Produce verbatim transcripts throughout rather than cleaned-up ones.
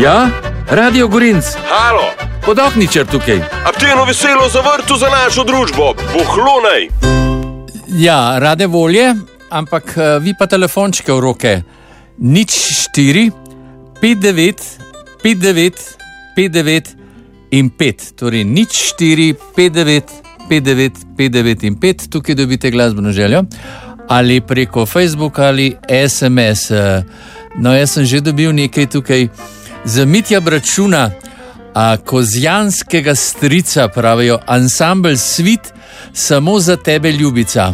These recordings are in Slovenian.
Ja, Radio Gorinc. Halo. Podokničar tukaj. Aktivno veselo zavrtu za našo družbo. Bohlonej. Ja, rade volje, ampak vi pa telefončke v roke. Nič štiri, pet devet, pet devet, pet devet in pet. Torej nič štiri, pet devet, pet devet, pet devet in pet. Tukaj dobite glasbeno željo. Ali preko Facebooka ali es em es. No, jaz sem že dobil nekaj tukaj. Za Mitja Bračuna, a kozjanskega strica, pravijo, ansambel Svit, samo za tebe, ljubica.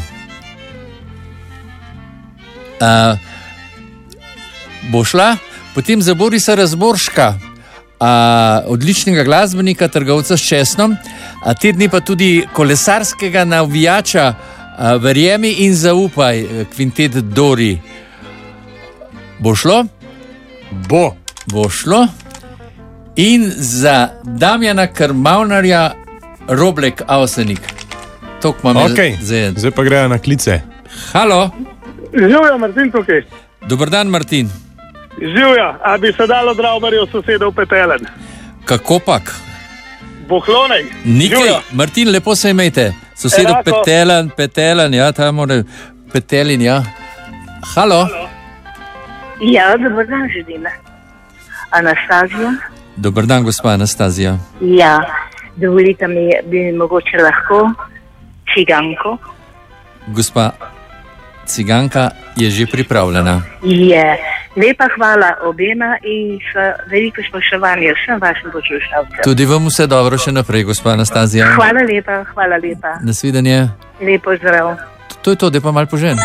A, bo šla? Potem za Borisa Razborška, a, odličnega glasbenika, trgovca s česnom, a te dni pa tudi kolesarskega navijača, a, Verjemi in zaupaj, kvintet Dori. Bo šlo? Bo. Bo šlo. In za Damjana Krmavnarja, Roblek Avsenik. Tok imam okay. zdaj. Zdaj pa grejo na klice. Halo. Živja, Martin tukaj. Dobar dan, Martin. Živja, a bi se dalo Dravbarjev sosedov Petelen? Kako pak? Bohlonej. Nikaj, Martin, lepo se imejte. Sosedov Petelen, Petelen, ja, tam mora Petelin, ja. Halo. Halo. Ja, dobar dan, želim. Anastazija. Dobar dan, gospa Anastazija. Ja, dovolite mi, bi mogoče lahko Ciganko. Gospa Ciganka je že pripravljena. Je. Lepa hvala obema in veliko spoštovanje vsem vašim poslušalcem. Tudi vam vse dobro še naprej, gospa Anastazija. Hvala lepa, hvala lepa. Nasvidenje. Lepo zdrav. To je to, da pa malo požen.